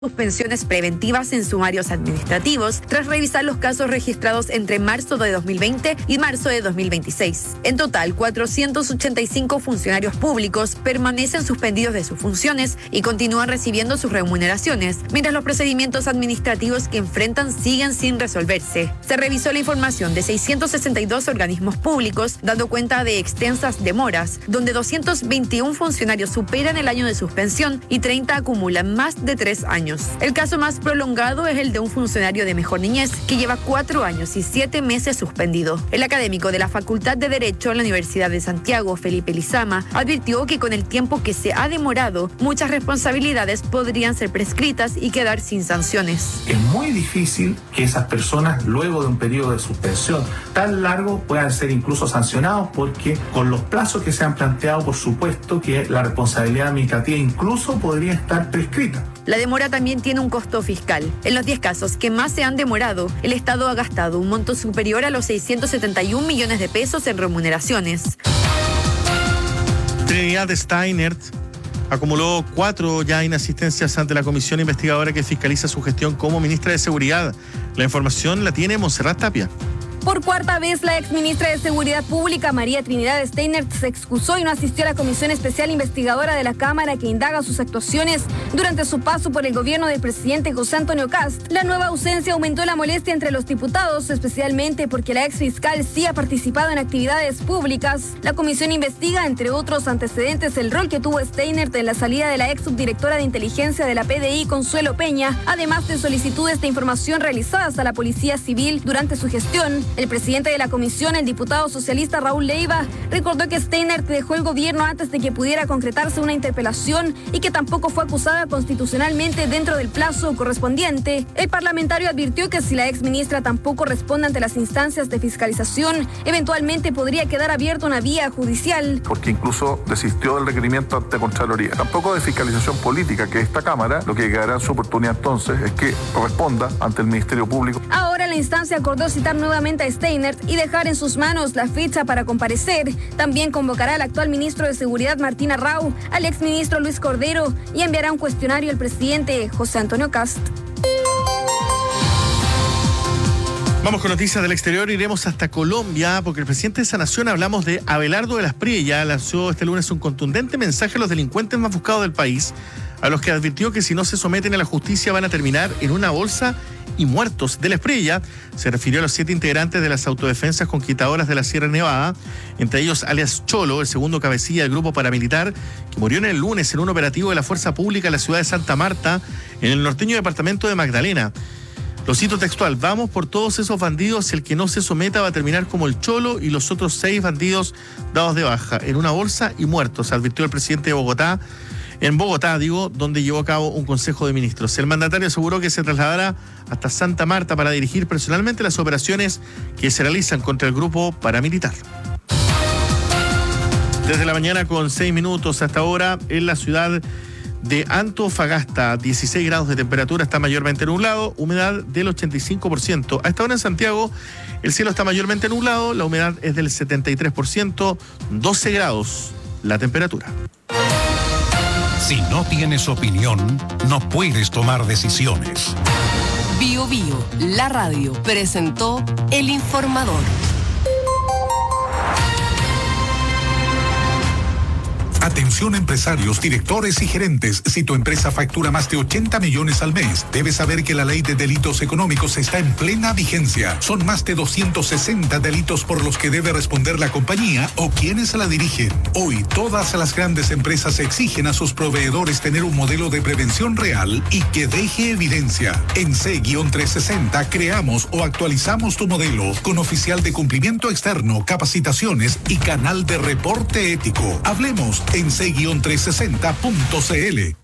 suspensiones preventivas en sumarios administrativos tras revisar los casos registrados entre marzo de 2020 y marzo de 2026. En total, 485 funcionarios públicos permanecen suspendidos de sus funciones y continúan recibiendo sus remuneraciones, mientras los procedimientos administrativos que enfrentan siguen sin resolverse. Se revisó la información de 662 organismos públicos, dando cuenta de extensas demoras, donde 221 funcionarios superan el año de suspensión y 30 acumulan más de 3 años. El caso más prolongado es el de un funcionario de Mejor Niñez que lleva 4 años y 7 meses suspendido. El académico de la Facultad de Derecho en la Universidad de Santiago, Felipe Lizama, advirtió que con el tiempo que se ha demorado, muchas responsabilidades podrían ser prescritas y quedar sin sanciones. Es muy difícil que esas personas, luego de un periodo de suspensión tan largo, puedan ser incluso sancionados, porque con los plazos que se han planteado, por supuesto que la responsabilidad administrativa incluso podría estar prescrita. La demora también tiene un costo fiscal. En los 10 casos que más se han demorado, el Estado ha gastado un monto superior a los 671 millones de pesos en remuneraciones. Trinidad Steinert acumuló 4 ya inasistencias ante la comisión investigadora que fiscaliza su gestión como ministra de Seguridad. La información la tiene Montserrat Tapia. Por 4ª vez, la exministra de Seguridad Pública, María Trinidad Steinert, se excusó y no asistió a la Comisión Especial Investigadora de la Cámara que indaga sus actuaciones durante su paso por el gobierno del presidente José Antonio Kast. La nueva ausencia aumentó la molestia entre los diputados, especialmente porque la exfiscal sí ha participado en actividades públicas. La comisión investiga, entre otros antecedentes, el rol que tuvo Steinert en la salida de la ex subdirectora de inteligencia de la PDI, Consuelo Peña, además de solicitudes de información realizadas a la Policía Civil durante su gestión. El presidente de la comisión, el diputado socialista Raúl Leiva, recordó que Steinert dejó el gobierno antes de que pudiera concretarse una interpelación y que tampoco fue acusada constitucionalmente dentro del plazo correspondiente. El parlamentario advirtió que si la exministra tampoco responde ante las instancias de fiscalización, eventualmente podría quedar abierta una vía judicial. Porque incluso desistió del requerimiento ante Contraloría. Tampoco de fiscalización política, que esta Cámara, lo que quedará en su oportunidad entonces es que responda ante el Ministerio Público. Ahora la instancia acordó citar nuevamente a Steinert y dejar en sus manos la fecha para comparecer. También convocará al actual ministro de Seguridad Martín Arrau, al exministro Luis Cordero y enviará un cuestionario al presidente José Antonio Kast. Vamos con noticias del exterior, iremos hasta Colombia, porque el presidente de esa nación, hablamos de Abelardo de las Priella, lanzó este lunes un contundente mensaje a los delincuentes más buscados del país, a los que advirtió que si no se someten a la justicia van a terminar en una bolsa y muertos. De la Priella se refirió a los 7 integrantes de las autodefensas conquistadoras de la Sierra Nevada, entre ellos alias Cholo, el segundo cabecilla del grupo paramilitar, que murió en el lunes en un operativo de la Fuerza Pública en la ciudad de Santa Marta, en el norteño departamento de Magdalena. Lo cito textual: vamos por todos esos bandidos, el que no se someta va a terminar como el Cholo y los otros 6 bandidos dados de baja, en una bolsa y muertos, advirtió el presidente de Bogotá, en Bogotá, donde llevó a cabo un consejo de ministros. El mandatario aseguró que se trasladará hasta Santa Marta para dirigir personalmente las operaciones que se realizan contra el grupo paramilitar. Desde la mañana con 6 minutos hasta ahora en la ciudad de Antofagasta, 16 grados de temperatura, está mayormente nublado, humedad del 85%. A esta hora en Santiago el cielo está mayormente nublado, la humedad es del 73%, 12 grados la temperatura. Si no tienes opinión, no puedes tomar decisiones. Bio Bio, la radio, presentó El Informador. Atención empresarios, directores y gerentes. Si tu empresa factura más de 80 millones al mes, debes saber que la ley de delitos económicos está en plena vigencia. Son más de 260 delitos por los que debe responder la compañía o quienes la dirigen. Hoy, todas las grandes empresas exigen a sus proveedores tener un modelo de prevención real y que deje evidencia. En C-360 creamos o actualizamos tu modelo con oficial de cumplimiento externo, capacitaciones y canal de reporte ético. Hablemos en C-360.cl.